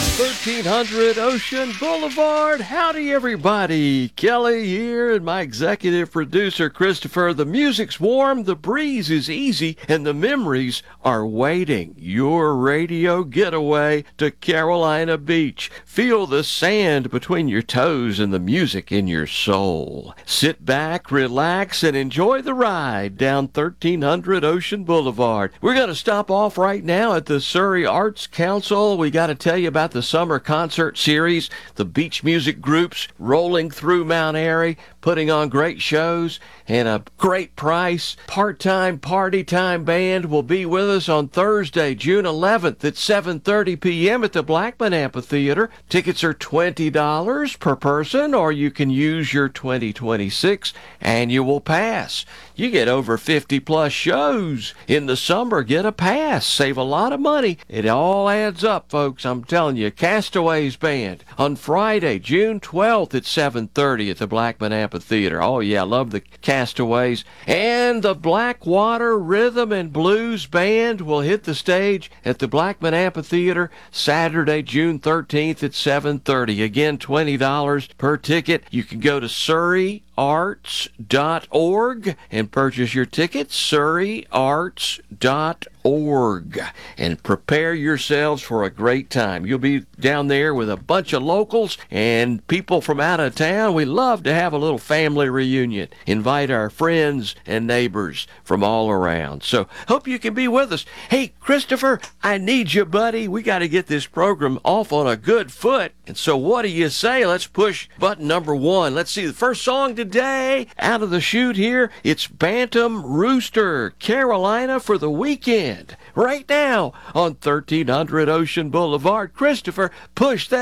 1300 Ocean Boulevard. Howdy, everybody. Kelly here and my executive producer, Christopher. The music's warm, the breeze is easy, and the memories are waiting. Your radio getaway to Carolina Beach. Feel the sand between your toes and the music in your soul. Sit back, relax, and enjoy the ride down 1300 Ocean Boulevard. We're going to stop off right now at the Surrey Arts Council. We got to tell you about the summer concert series, the beach music groups rolling through Mount Airy, putting on great shows and a great price. Part-time Party Time Band will be with us on Thursday, June 11th at 7:30 p.m. at the Blackman Amphitheater. Tickets are $20 per person, or you can use your 2026 annual pass. You get over 50-plus shows in the summer. Get a pass. Save a lot of money. It all adds up, folks. I'm telling you. Castaways Band on Friday, June 12th at 7:30 at the Blackman Amphitheater. Oh, yeah, I love the Castaways. And the Blackwater Rhythm and Blues Band will hit the stage at the Blackman Amphitheater Saturday, June 13th at 7:30. Again, $20 per ticket. You can go to surreyarts.org and purchase your tickets, surreyarts.org, and prepare yourselves for a great time. You'll be down there with a bunch of locals and people from out of town. We love to have a little family reunion. Invite our friends and neighbors from all around. So hope you can be with us. Hey, Christopher, I need you, buddy. We got to get this program off on a good foot. And so what do you say? Let's push button number 1. Let's see the first song today out of the chute here. It's Bantam Rooster, Carolina for the Weekend. Right now on 1300 Ocean Boulevard. Christopher, push that